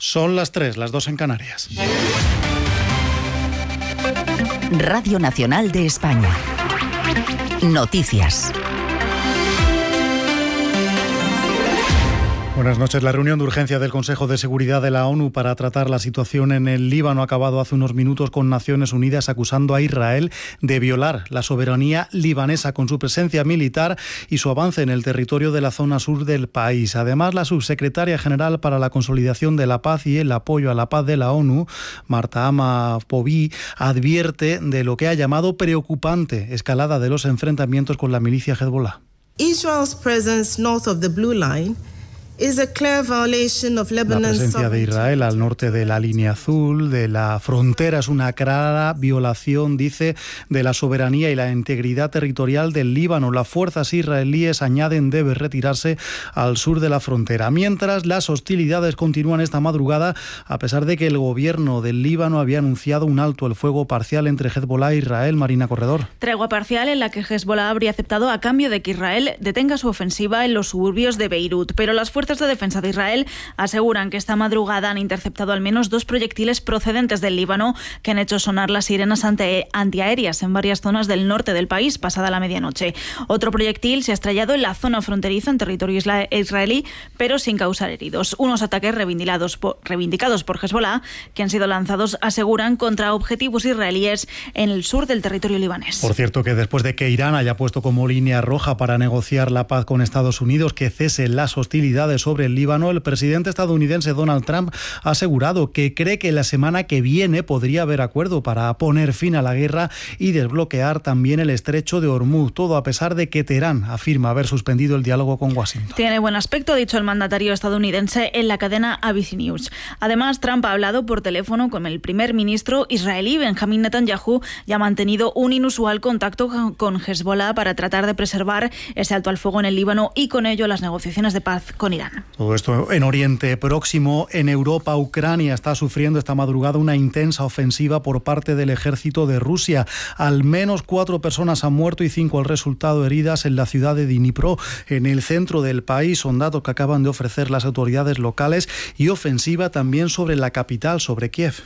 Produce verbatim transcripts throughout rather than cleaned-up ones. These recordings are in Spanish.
Son las tres, las dos en Canarias. Radio Nacional de España. Noticias. Buenas noches. La reunión de urgencia del Consejo de Seguridad de la ONU para tratar la situación en el Líbano ha acabado hace unos minutos con Naciones Unidas acusando a Israel de violar la soberanía libanesa con su presencia militar y su avance en el territorio de la zona sur del país. Además, la subsecretaria general para la consolidación de la paz y el apoyo a la paz de la ONU, Marta Ama Pobí, advierte de lo que ha llamado preocupante escalada de los enfrentamientos con la milicia Hezbollah. Israel's presence north of the Blue Line La presencia de Israel al norte de la línea azul, de la frontera, es una clara violación, dice, de la soberanía y la integridad territorial del Líbano. Las fuerzas israelíes, añaden, deben retirarse al sur de la frontera. Mientras, las hostilidades continúan esta madrugada, a pesar de que el gobierno del Líbano había anunciado un alto el fuego parcial entre Hezbollah e Israel. Marina Corredor. Tregua parcial en la que Hezbollah habría aceptado a cambio de que Israel detenga su ofensiva en los suburbios de Beirut, pero las fuerzas de defensa de Israel aseguran que esta madrugada han interceptado al menos dos proyectiles procedentes del Líbano que han hecho sonar las sirenas ante, antiaéreas en varias zonas del norte del país pasada la medianoche. Otro proyectil se ha estrellado en la zona fronteriza en territorio isla- israelí, pero sin causar heridos. Unos ataques reivindicados por, reivindicados por Hezbollah, que han sido lanzados, aseguran, contra objetivos israelíes en el sur del territorio libanés. Por cierto, que después de que Irán haya puesto como línea roja para negociar la paz con Estados Unidos que cesen las hostilidades sobre el Líbano, el presidente estadounidense Donald Trump ha asegurado que cree que la semana que viene podría haber acuerdo para poner fin a la guerra y desbloquear también el estrecho de Hormuz, todo a pesar de que Teherán afirma haber suspendido el diálogo con Washington. Tiene buen aspecto, ha dicho el mandatario estadounidense en la cadena A B C News. Además, Trump ha hablado por teléfono con el primer ministro israelí Benjamin Netanyahu y ha mantenido un inusual contacto con Hezbollah para tratar de preservar ese alto al fuego en el Líbano y con ello las negociaciones de paz con Irán. Todo esto en Oriente Próximo. En Europa, Ucrania está sufriendo esta madrugada una intensa ofensiva por parte del ejército de Rusia. Al menos cuatro personas han muerto y cinco han resultado heridas en la ciudad de Dnipro, en el centro del país. Son datos que acaban de ofrecer las autoridades locales, y ofensiva también sobre la capital, sobre Kiev.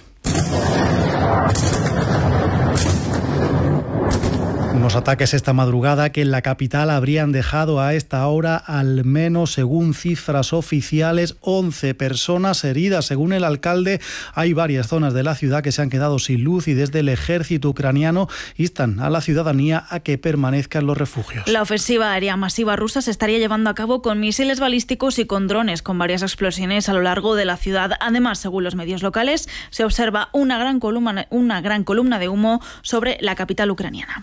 Unos ataques esta madrugada que en la capital habrían dejado a esta hora, al menos según cifras oficiales, once personas heridas. Según el alcalde, hay varias zonas de la ciudad que se han quedado sin luz y desde el ejército ucraniano instan a la ciudadanía a que permanezca en los refugios. La ofensiva aérea masiva rusa se estaría llevando a cabo con misiles balísticos y con drones, con varias explosiones a lo largo de la ciudad. Además, según los medios locales, se observa una gran columna, una gran columna de humo sobre la capital ucraniana.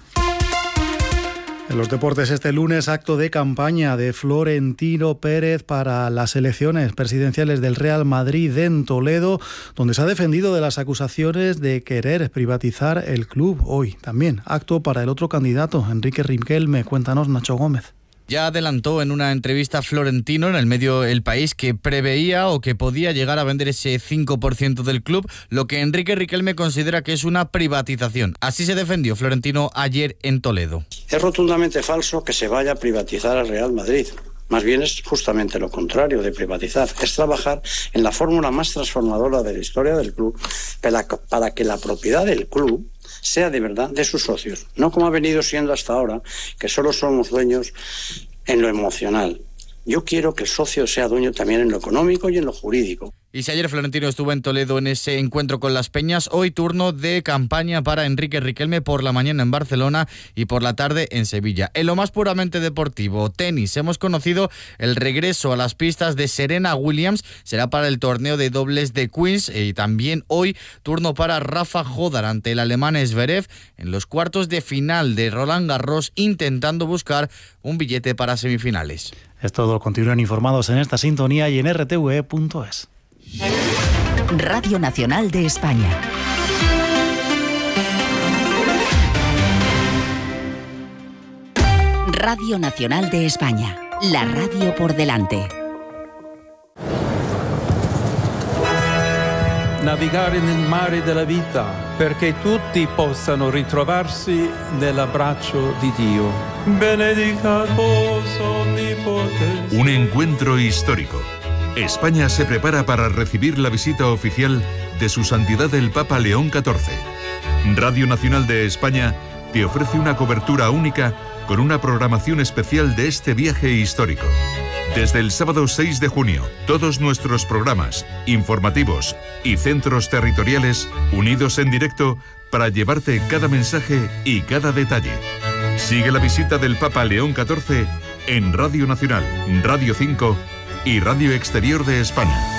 En los deportes, este lunes, acto de campaña de Florentino Pérez para las elecciones presidenciales del Real Madrid en Toledo, donde se ha defendido de las acusaciones de querer privatizar el club. Hoy también acto para el otro candidato, Enrique Riquelme. Cuéntanos, Nacho Gómez. Ya adelantó en una entrevista Florentino en el medio El País que preveía o que podía llegar a vender ese cinco por ciento del club, lo que Enrique Riquelme considera que es una privatización. Así se defendió Florentino ayer en Toledo. Es rotundamente falso que se vaya a privatizar al Real Madrid. Más bien es justamente lo contrario de privatizar. Es trabajar en la fórmula más transformadora de la historia del club para, para que la propiedad del club sea de verdad de sus socios, no como ha venido siendo hasta ahora, que solo somos dueños en lo emocional. Yo quiero que el socio sea dueño también en lo económico y en lo jurídico. Y si ayer Florentino estuvo en Toledo en ese encuentro con las Peñas, hoy turno de campaña para Enrique Riquelme, por la mañana en Barcelona y por la tarde en Sevilla. En lo más puramente deportivo, tenis, hemos conocido el regreso a las pistas de Serena Williams, será para el torneo de dobles de Queens, y también hoy turno para Rafa Jodar ante el alemán Zverev en los cuartos de final de Roland Garros, intentando buscar un billete para semifinales. Es todo, continúen informados en esta sintonía y en r t v e punto es. Radio Nacional de España. Radio Nacional de España. La radio por delante. Navigare nel mare della vita, perché tutti possano ritrovarsi nell'abbraccio di Dio. Benedicat vos omnipotens. Un encuentro histórico. España se prepara para recibir la visita oficial de Su Santidad el Papa León catorce. Radio Nacional de España te ofrece una cobertura única con una programación especial de este viaje histórico. Desde el sábado seis de junio, todos nuestros programas, informativos y centros territoriales unidos en directo para llevarte cada mensaje y cada detalle. Sigue la visita del Papa León catorce en Radio Nacional, Radio cinco y Radio Exterior de España.